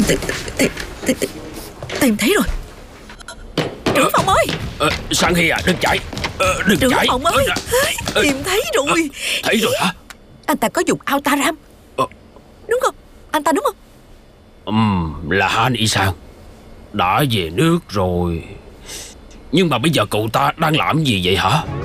Tìm thấy rồi. Trưởng phòng ơi. Sang Hy à, đừng chạy. Đừng Trưởng chạy. phòng ơi, tìm thấy rồi. Thấy rồi hả? Anh ta có dùng Aotaram. Đúng không? Anh ta đúng không? Là Han Y-san. Đã về nước rồi. Nhưng mà bây giờ cậu ta đang làm gì vậy hả?